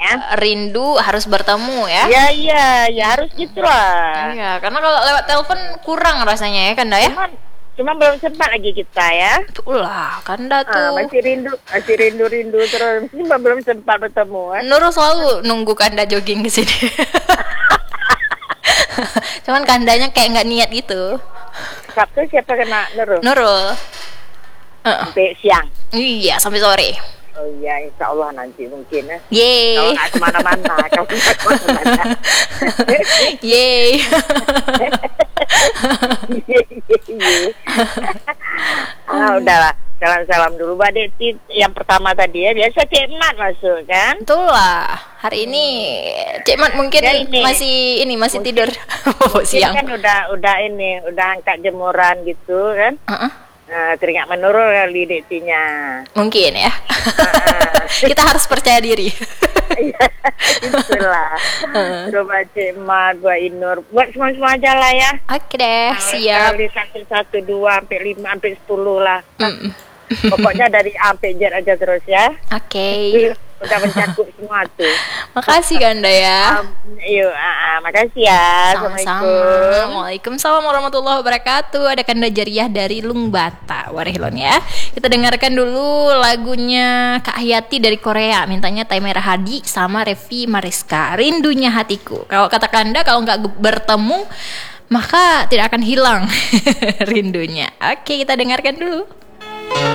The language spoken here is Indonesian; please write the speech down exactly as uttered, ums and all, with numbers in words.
ya. Rindu harus bertemu ya. Iya iya ya harus gitu lah. Iya, karena kalau lewat telepon kurang rasanya ya Kanda ya. Cuman, cuma belum sempat lagi kita ya. Ulah, Kanda tuh. Ah, masih rindu, masih rindu-rindu terus. Cuma belum sempat bertemu kan. Nurul selalu nunggu Kanda jogging ke sini. Cuman Kandanya kayak nggak niat gitu. Sabtu siapa kena Nurul? Nurul. Uh, Sampai siang. iya, sampai sore. Oh iya, insya Allah nanti mungkin ya. Yeay. Kalau nggak kemana-mana, kalau nggak kemana-mana. Yeay. Ye, ye, ye. Ah, udahlah. Salam-salam dulu Mbak Deti. Yang pertama tadi ya, biasa Cik Mat masuk kan? Betul lah. Hari ini Cik Mat mungkin Ya, ini. masih ini masih Mungkin- tidur. Oh, Mungkin siang. kan udah udah ini, udah angkat jemuran gitu kan? Uh-uh. Nah, teringat menurun kali Detinya. Mungkin ya. Ah. Kita harus percaya diri. Iya, itulah. Coba Cik Mat, buat Inur, buat semua-semua aja lah ya. Oke deh, siap. Kali satu satu dua sampai lima sampai sepuluh lah. Mm-mm. Pokoknya dari A sampai Z aja terus ya. Oke. Udah mencakup semua tuh. Makasih Kanda ya. Um, yuk, ah, ah, makasih ya. Sama-sama. Assalamualaikum. Waalaikumsalam warahmatullahi wabarakatuh. Ada Kanda Jariah dari Lungbata Warehlon ya. Kita dengarkan dulu lagunya Kak Hayati dari Korea. Mintanya Taimera Hadi sama Revi Mariska, Rindunya Hatiku. Kalau kata Kanda, kalau nggak ge- bertemu maka tidak akan hilang rindunya. Oke, kita dengarkan dulu.